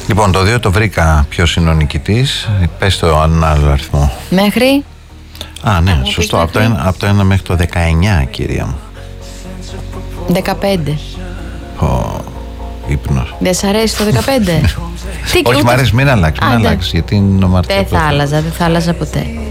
Λοιπόν, το 2 το βρήκα. Ποιος είναι ο νικητής? Πες το έναν άλλο αριθμό. Μέχρι. Α, ναι, σωστό. Από το 1 μέχρι το 19, κυρία μου. 15. Ύπνος. Δεν σ' αρέσει το 15? Όχι, μ' αρέσει, μην αλλάξει. Γιατί είναι ο Μαρτίου. Δεν θα άλλαζα ποτέ.